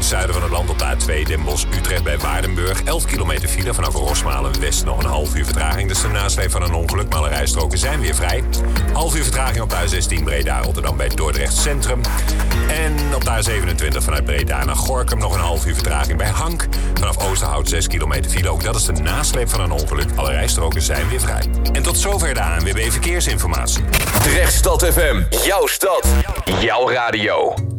zuiden van het land op de A2 Den Bosch-Utrecht bij Waardenburg. 11 kilometer file vanaf Rosmalen West, nog een half uur vertraging. Dat is de nasleep van een ongeluk, maar alle rijstroken zijn weer vrij. Half uur vertraging op de A16 Breda-Rotterdam bij Dordrecht Centrum. En op de A27 vanuit Breda naar Gorinchem nog een half uur vertraging bij Hank. Vanaf Oosterhout 6 kilometer file, ook dat is de nasleep van een ongeluk. Alle rijstroken zijn weer vrij. En tot zover de ANWB Verkeersinformatie. Drechtstad FM, jouw stad, jouw radio.